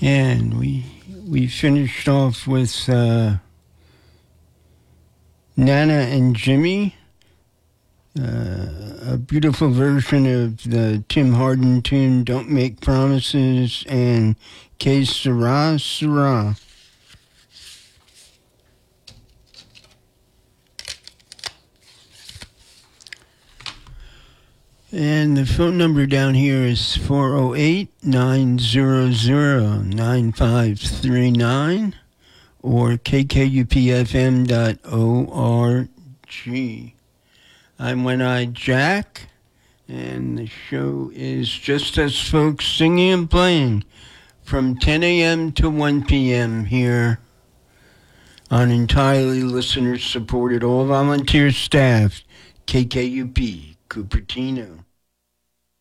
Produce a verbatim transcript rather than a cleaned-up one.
And we we finished off with uh, Nana and Jimmy, uh, a beautiful version of the Tim Hardin tune "Don't Make Promises" and "Que Sera, Sera." And the phone number down here is four oh eight, nine hundred, nine five three nine or k k u p f m dot org. I'm One-Eyed Jack, and the show is just us folks singing and playing from ten a.m. to one p.m. here on entirely listener-supported, all-volunteer staff, K K U P, Cupertino.